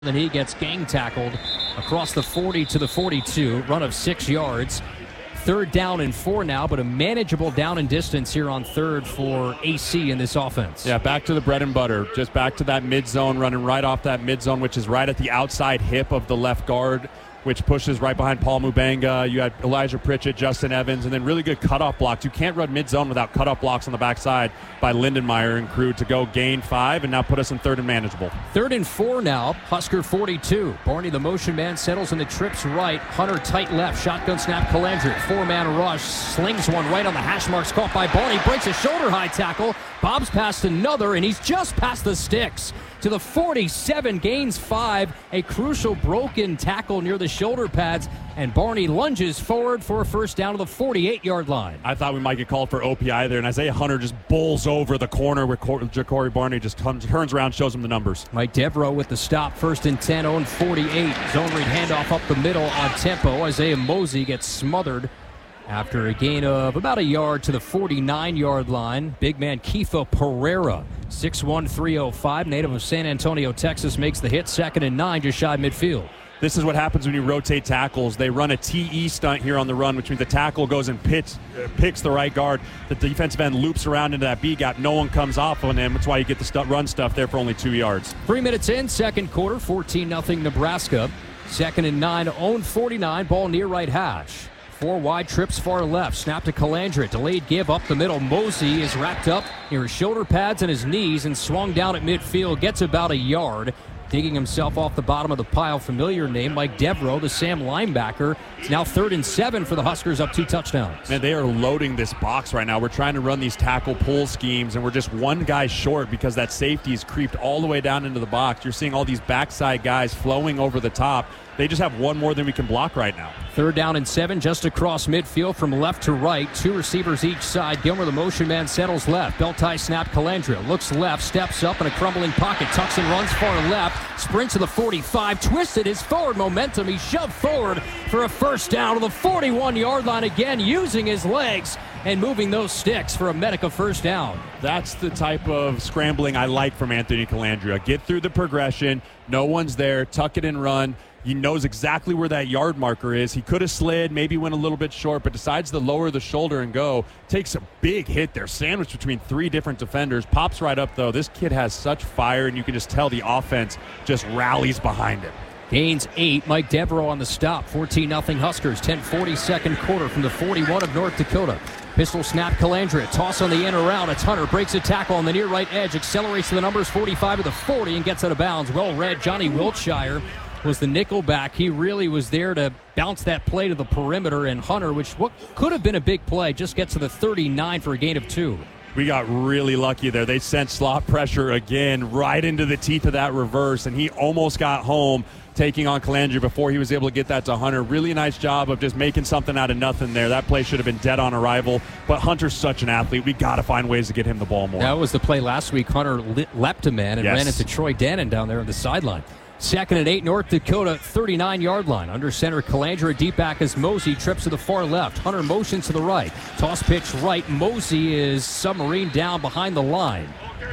Then he gets gang tackled across the 40 to the 42, run of 6 yards. Third down and 4 now, but a manageable down and distance here on third for AC in this offense. Yeah, back to the bread and butter, just back to that mid zone, running right off that mid zone, which is right at the outside hip of the left guard, which pushes right behind Paul Mubanga. You had Elijah Pritchett, Justin Evans, and then really good cutoff blocks. You can't run mid-zone without cutoff blocks on the backside by Lindenmeyer and crew to go gain 5 and now put us in third and manageable. Third and 4 now, Husker 42. Barney, the motion man, settles in the trips right. Hunter tight left, shotgun snap, Calandra. 4-man rush, slings one right on the hash marks, caught by Barney, breaks a shoulder-high tackle, bobs past another, and he's just past the sticks. To the 47, gains 5, a crucial broken tackle near the shoulder pads, and Barney lunges forward for a first down to the 48-yard line. I thought we might get called for OPI there, and Isaiah Hunter just bowls over the corner where Ja'Cory Barney just turns around, shows him the numbers. Mike Devereaux with the stop, first and 10, own 48. Zone read handoff up the middle on tempo. Isaiah Mosey gets smothered after a gain of about a yard to the 49-yard line. Big man Kifa Pereira, 6'1", 305, native of San Antonio, Texas, makes the hit. Second and 9, just shy midfield. This is what happens when you rotate tackles. They run a TE stunt here on the run, which means the tackle goes and picks the right guard. The defensive end loops around into that B gap. No one comes off on him. That's why you get the run stuff there for only 2 yards. 3 minutes in, second quarter, 14-0 Nebraska. Second and 9, own 49, ball near right hash. 4 wide, trips far left, snap to Calandra, delayed give up the middle. Mosey is wrapped up near his shoulder pads and his knees and swung down at midfield, gets about a yard. Digging himself off the bottom of the pile, familiar name, Mike Devereaux, the Sam linebacker. It's now 3rd and 7 for the Huskers, up 2 touchdowns. Man, they are loading this box right now. We're trying to run these tackle pull schemes, and we're just one guy short because that safety is creeped all the way down into the box. You're seeing all these backside guys flowing over the top. They just have one more than we can block right now. 3rd down and 7, just across midfield from left to right. 2 receivers each side. Gilmer, the motion man, settles left. Belt tie snap, Calandra looks left, steps up in a crumbling pocket, tucks and runs far left, sprints to the 45, twisted his forward momentum. He shoved forward for a first down to the 41-yard line again, using his legs and moving those sticks for a Medica first down. That's the type of scrambling I like from Anthony Calandra. Get through the progression. No one's there. Tuck it and run. He knows exactly where that yard marker is. He could have slid, maybe went a little bit short, but decides to lower the shoulder and go. Takes a big hit there, sandwiched between 3 different defenders. Pops right up, though. This kid has such fire, and you can just tell the offense just rallies behind him. Gains 8. Mike Devereaux on the stop. 14-0 Huskers. 10:40 second quarter from the 41 of North Dakota. Pistol snap, Calandra. Toss on the in around. It's Hunter. Breaks a tackle on the near right edge. Accelerates to the numbers 45 to the 40 and gets out of bounds. Well read. Johnny Wiltshire was the nickel back. He really was there to bounce that play to the perimeter. And Hunter, what could have been a big play, just gets to the 39 for a gain of 2. We got really lucky there. They sent slot pressure again right into the teeth of that reverse, and he almost got home taking on Calandra before he was able to get that to Hunter. Really nice job of just making something out of nothing there. That play should have been dead on arrival, but Hunter's such an athlete. We got to find ways to get him the ball more. That was the play last week. Hunter leapt a man and ran into Troy Dannon down there on the sideline. 2nd and 8, North Dakota, 39-yard line. Under center, Calandra, deep back as Mosey trips to the far left. Hunter motions to the right. Toss pitch right. Mosey is submarined down behind the line.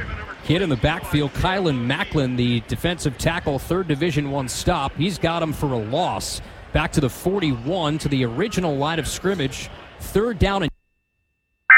Kid in the backfield, Kylan Macklin, the defensive tackle, 3rd Division I stop. He's got him for a loss. Back to the 41, to the original line of scrimmage. 3rd down and